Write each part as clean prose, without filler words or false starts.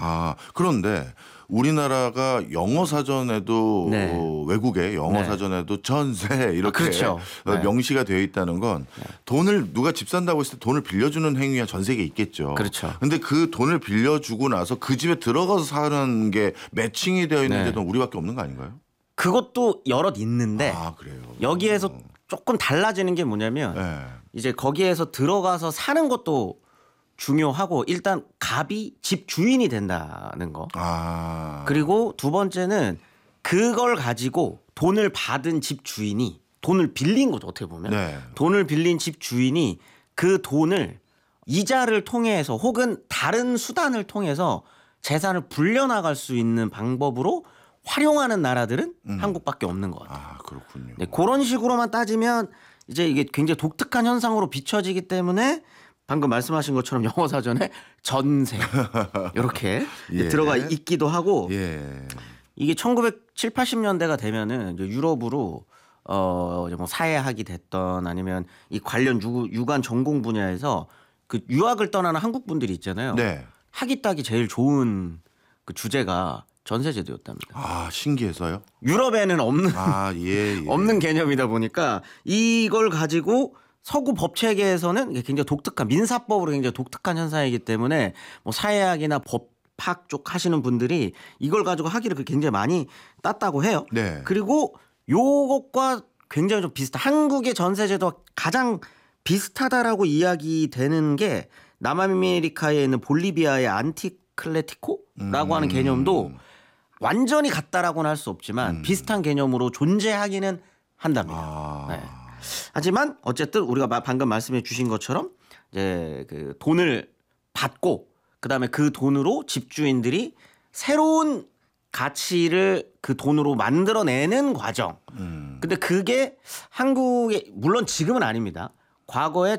아, 그런데 우리나라가 영어 사전에도 네. 외국의 영어 네. 사전에도 전세 이렇게 그렇죠. 네. 명시가 되어 있다는 건 돈을 누가 집 산다고 했을 때 돈을 빌려주는 행위가 전 세계에 있겠죠. 그렇죠. 근데 그 돈을 빌려주고 나서 그 집에 들어가서 사는 게 매칭이 되어 있는 네. 데는 우리밖에 없는 거 아닌가요? 그것도 여럿 있는데 아, 그래요. 여기에서 조금 달라지는 게 뭐냐면 네. 이제 거기에서 들어가서 사는 것도 중요하고 일단 갑이 집 주인이 된다는 거. 아. 그리고 두 번째는 그걸 가지고 돈을 받은 집 주인이 돈을 빌린 거죠. 어떻게 보면. 네. 돈을 빌린 집 주인이 그 돈을 이자를 통해서 혹은 다른 수단을 통해서 재산을 불려나갈 수 있는 방법으로 활용하는 나라들은 한국밖에 없는 것 같아요. 아, 그렇군요. 네, 그런 식으로만 따지면 이제 이게 굉장히 독특한 현상으로 비춰지기 때문에 방금 말씀하신 것처럼 영어 사전에 전세 이렇게 예. 들어가 있기도 하고 예. 이게 1970, 80년대가 되면은 이제 유럽으로 뭐 사회학이 됐던 아니면 이 관련 유관 전공 분야에서 그 유학을 떠나는 한국 분들이 있잖아요. 네. 학위 따기 제일 좋은 그 주제가 전세제도였답니다. 아, 신기해서요? 유럽에는 없는 아, 예. 없는 개념이다 보니까 이걸 가지고 서구 법 체계에서는 이게 굉장히 독특한 민사법으로 굉장히 독특한 현상이기 때문에 뭐 사회학이나 법학 쪽 하시는 분들이 이걸 가지고 학위를 굉장히 많이 땄다고 해요. 네. 그리고 요것과 굉장히 좀 비슷한 한국의 전세제도와 가장 비슷하다라고 이야기되는 게 남아메리카에 있는 볼리비아의 안티클레티코라고 하는 개념도 완전히 같다라고는 할 수 없지만 비슷한 개념으로 존재하기는 한답니다. 아. 네. 하지만 어쨌든 우리가 방금 말씀해 주신 것처럼 이제 그 돈을 받고 그다음에 그 돈으로 집주인들이 새로운 가치를 그 돈으로 만들어내는 과정. 근데 그게 한국에 물론 지금은 아닙니다. 과거에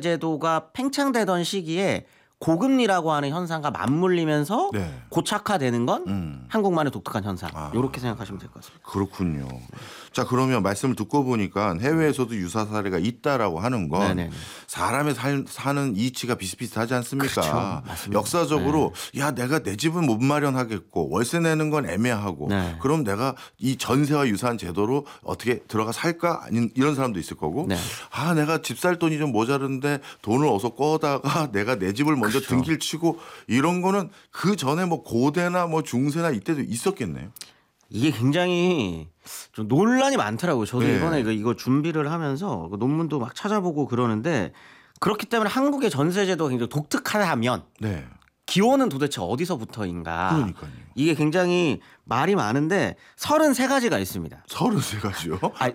전세제도가 팽창되던 시기에 고금리라고 하는 현상과 맞물리면서 네. 고착화되는 건 한국만의 독특한 현상. 이렇게 생각하시면 될 것 같습니다. 그렇군요. 자, 그러면 말씀을 듣고 보니까 해외에서도 유사 사례가 있다라고 하는 건 네네네. 사람의 사는 이치가 비슷비슷하지 않습니까? 그렇죠. 맞습니다. 역사적으로 야, 내가 내 집은 못 마련하겠고 월세 내는 건 애매하고 네. 그럼 내가 이 전세와 유사한 제도로 어떻게 들어가 살까? 아닌 이런 사람도 있을 거고 네. 아, 내가 집 살 돈이 좀 모자른데 돈을 어서 꿔다가 내가 내 집을 먼저 그렇죠. 등길 치고 이런 거는 그 전에 뭐 고대나 뭐 중세나 이때도 있었겠네요. 이게 굉장히 좀 논란이 많더라고요. 저도 네. 이번에 이거 준비를 하면서 그 논문도 막 찾아보고 그러는데 그렇기 때문에 한국의 전세제도가 굉장히 독특하다면 네. 기원은 도대체 어디서부터인가. 그러니까요. 이게 굉장히 말이 많은데 33가지가 있습니다. 33가지요? 아니,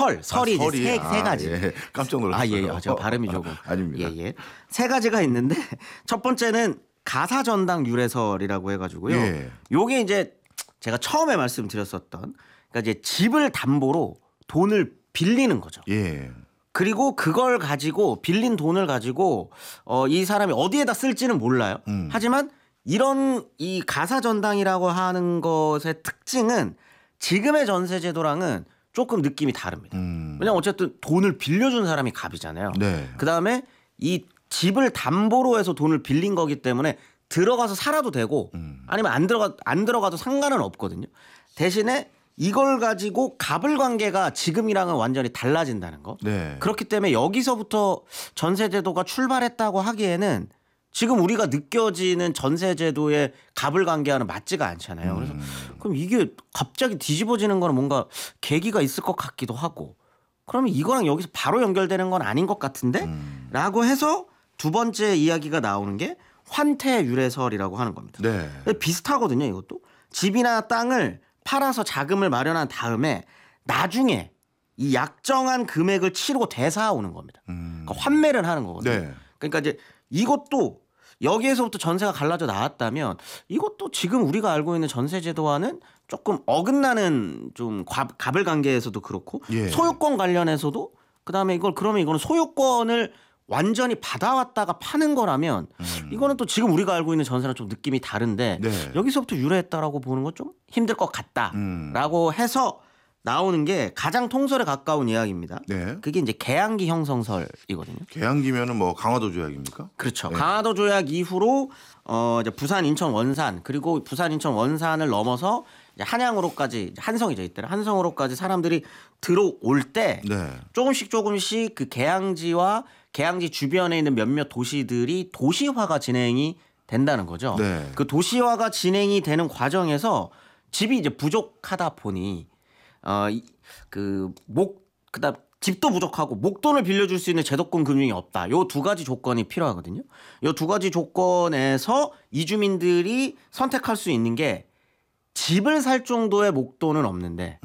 설이 이제 세 가지. 예. 깜짝 놀랐어요. 아, 예. 제가 발음이 조금. 아닙니다. 예. 세 가지가 있는데 첫 번째는 가사전당 유래설이라고 해가지고요. 예. 요게 이제 제가 처음에 말씀드렸었던 그러니까 이제 집을 담보로 돈을 빌리는 거죠. 예. 그리고 그걸 가지고 빌린 돈을 가지고 이 사람이 어디에다 쓸지는 몰라요. 하지만 이런 이 가사전당이라고 하는 것의 특징은 지금의 전세제도랑은 조금 느낌이 다릅니다. 왜냐하면 어쨌든 돈을 빌려준 사람이 갑이잖아요. 네. 그다음에 이 집을 담보로 해서 돈을 빌린 거기 때문에 들어가서 살아도 되고 아니면 안 들어가도 상관은 없거든요. 대신에 이걸 가지고 갑을 관계가 지금이랑은 완전히 달라진다는 거. 네. 그렇기 때문에 여기서부터 전세제도가 출발했다고 하기에는 지금 우리가 느껴지는 전세제도의 갑을 관계와는 맞지가 않잖아요. 그래서 그럼 이게 갑자기 뒤집어지는 거는 뭔가 계기가 있을 것 같기도 하고 그러면 이거랑 여기서 바로 연결되는 건 아닌 것 같은데? 라고 해서 두 번째 이야기가 나오는 게 환태 유래설이라고 하는 겁니다. 네. 비슷하거든요, 이것도. 집이나 땅을 팔아서 자금을 마련한 다음에 나중에 이 약정한 금액을 치르고 되사오는 겁니다. 그러니까 환매를 하는 거거든요. 네. 그러니까 이제 이것도 여기에서부터 전세가 갈라져 나왔다면 이것도 지금 우리가 알고 있는 전세제도와는 조금 어긋나는 좀 갑을 관계에서도 그렇고 예. 소유권 관련해서도 그다음에 그러면 이거는 소유권을 완전히 받아왔다가 파는 거라면 이거는 또 지금 우리가 알고 있는 전세랑 좀 느낌이 다른데 네. 여기서부터 유래했다라고 보는 건 좀 힘들 것 같다라고 해서 나오는 게 가장 통설에 가까운 이야기입니다. 네. 그게 이제 개항기 형성설이거든요. 개항기면은 뭐 강화도 조약입니까? 그렇죠. 네. 강화도 조약 이후로 이제 부산, 인천, 원산 그리고 부산, 인천, 원산을 넘어서 이제 한양으로까지 한성이죠 이때는 한성으로까지 사람들이 들어올 때 네. 조금씩 그 개항지와 개항지 주변에 있는 몇몇 도시들이 도시화가 진행이 된다는 거죠. 네. 그 도시화가 진행이 되는 과정에서 집이 이제 부족하다 보니 그다음 집도 부족하고 목돈을 빌려줄 수 있는 제도권 금융이 없다. 요 두 가지 조건이 필요하거든요. 요 두 가지 조건에서 이주민들이 선택할 수 있는 게 집을 살 정도의 목돈은 없는데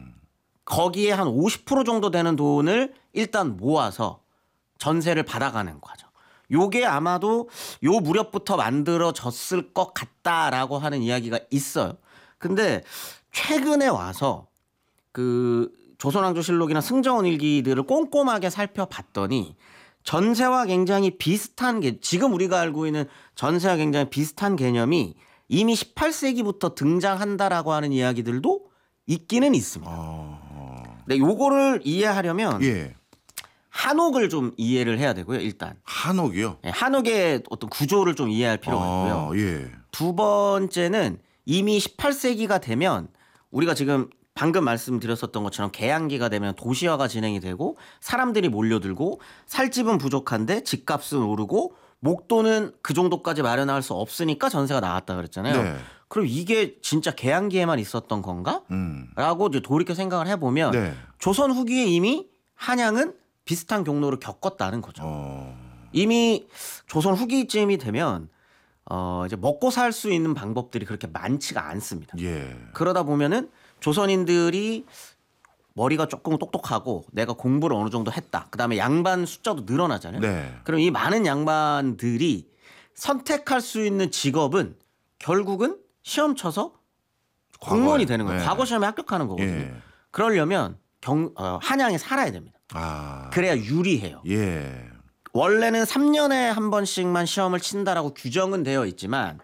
거기에 한 50% 정도 되는 돈을 일단 모아서 전세를 받아가는 과정. 요게 아마도 요 무렵부터 만들어졌을 것 같다라고 하는 이야기가 있어요. 근데 최근에 와서 그 조선왕조실록이나 승정원 일기들을 꼼꼼하게 살펴봤더니 전세와 굉장히 비슷한 게 지금 우리가 알고 있는 전세와 굉장히 비슷한 개념이 이미 18세기부터 등장한다라고 하는 이야기들도 있기는 있습니다. 근데 요거를 이해하려면 예. 한옥을 좀 이해를 해야 되고요. 일단 한옥이요? 한옥의 어떤 구조를 좀 이해할 필요가 있고요. 예. 두 번째는 이미 18세기가 되면 우리가 지금 방금 말씀드렸었던 것처럼 개항기가 되면 도시화가 진행이 되고 사람들이 몰려들고 살 집은 부족한데 집값은 오르고 목돈은 그 정도까지 마련할 수 없으니까 전세가 나왔다 그랬잖아요. 네. 그럼 이게 진짜 개항기에만 있었던 건가? 라고 이제 돌이켜 생각을 해보면 네. 조선 후기에 이미 한양은 비슷한 경로를 겪었다는 거죠. 이미 조선 후기쯤이 되면 이제 먹고 살 수 있는 방법들이 그렇게 많지가 않습니다. 예. 그러다 보면은 조선인들이 머리가 조금 똑똑하고 내가 공부를 어느 정도 했다. 그다음에 양반 숫자도 늘어나잖아요. 네. 그럼 이 많은 양반들이 선택할 수 있는 직업은 결국은 시험 쳐서 공무원이 되는 거예요. 네. 과거 시험에 합격하는 거거든요. 예. 그러려면 한양에 살아야 됩니다. 그래야 유리해요. 예. 원래는 3년에 한 번씩만 시험을 친다라고 규정은 되어 있지만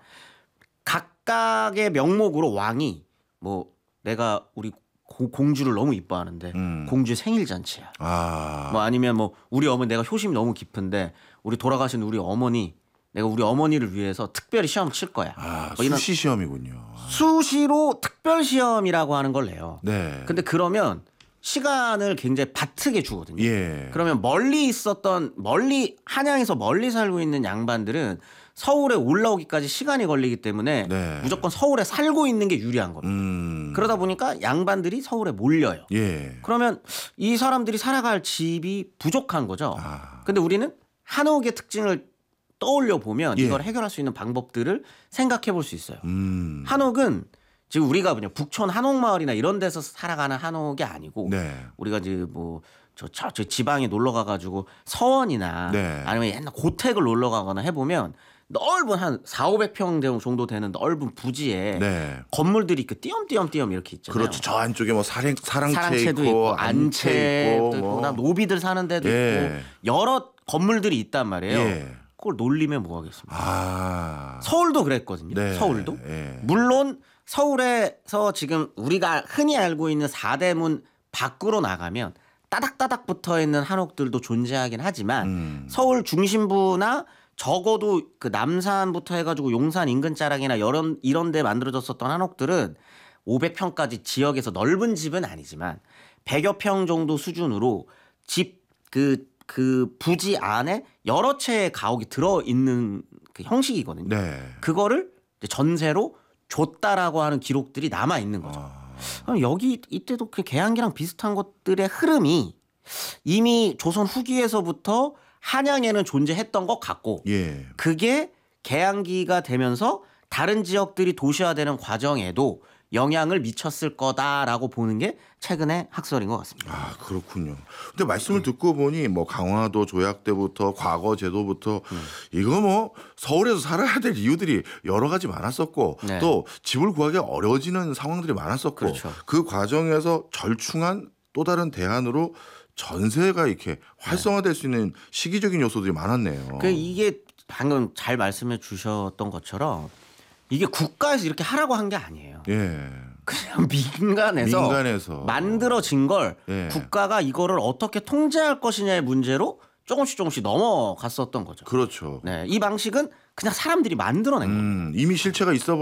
각각의 명목으로 왕이 뭐 내가 우리 공주를 너무 이뻐하는데 공주 생일 잔치야. 뭐 아니면 뭐 우리 어머니 내가 효심이 너무 깊은데 우리 돌아가신 우리 어머니 내가 우리 어머니를 위해서 특별히 시험 칠 거야. 뭐 이런 수시 시험이군요. 수시로 특별 시험이라고 하는 걸 내요. 네. 근데 그러면 시간을 굉장히 바트게 주거든요. 예. 그러면 멀리 한양에서 멀리 살고 있는 양반들은 서울에 올라오기까지 시간이 걸리기 때문에 네. 무조건 서울에 살고 있는 게 유리한 겁니다. 그러다 보니까 양반들이 서울에 몰려요. 예. 그러면 이 사람들이 살아갈 집이 부족한 거죠. 근데 우리는 한옥의 특징을 떠올려 보면 예. 이걸 해결할 수 있는 방법들을 생각해 볼 수 있어요. 한옥은 지금 우리가 그냥 북촌 한옥마을이나 이런 데서 살아가는 한옥이 아니고 네. 우리가 이제 뭐 저 지방에 놀러 가가지고 서원이나 네. 아니면 옛날 고택을 놀러 가거나 해보면 넓은 한 4,500평 정도 되는 넓은 부지에 네. 건물들이 이렇게 띄엄띄엄 이렇게 있잖아요. 그렇죠. 저 안쪽에 뭐 사랑채 사랑채도 있고, 있고 안채도 있고 뭐. 그다음 노비들 사는 데도 예. 있고 여러 건물들이 있단 말이에요. 예. 그걸 놀리면 뭐 하겠습니까? 서울도 그랬거든요. 네. 서울도. 예. 물론 서울에서 지금 우리가 흔히 알고 있는 사대문 밖으로 나가면 따닥따닥 붙어 있는 한옥들도 존재하긴 하지만 서울 중심부나 적어도 그 남산부터 해가지고 용산 인근 자락이나 이런 데 만들어졌었던 한옥들은 500평까지 지역에서 넓은 집은 아니지만 100여 평 정도 수준으로 집 그 부지 안에 여러 채의 가옥이 들어 있는 그 형식이거든요. 네. 그거를 이제 전세로 줬다라고 하는 기록들이 남아 있는 거죠. 그럼 여기 이때도 그 개항기랑 비슷한 것들의 흐름이 이미 조선 후기에서부터 한양에는 존재했던 것 같고 예. 그게 개항기가 되면서 다른 지역들이 도시화되는 과정에도 영향을 미쳤을 거다라고 보는 게 최근의 학설인 것 같습니다. 그렇군요. 근데 말씀을 듣고 보니 뭐 강화도 조약 때부터 과거 제도부터 이거 뭐 서울에서 살아야 될 이유들이 여러 가지 많았었고 네. 또 집을 구하기 어려워지는 상황들이 많았었고 그렇죠. 그 과정에서 절충한 또 다른 대안으로 전세가 이렇게 활성화될 수 있는 시기적인 요소들이 많았네요. 이게 방금 잘 말씀해 주셨던 것처럼 이게 국가에서 이렇게 하라고 한 게 아니에요. 예. 그냥 민간에서 만들어진 걸 예. 국가가 이거를 어떻게 통제할 것이냐의 문제로 조금씩 넘어갔었던 거죠. 그렇죠. 네, 이 방식은 그냥 사람들이 만들어낸 거예요. 이미 실체가 있어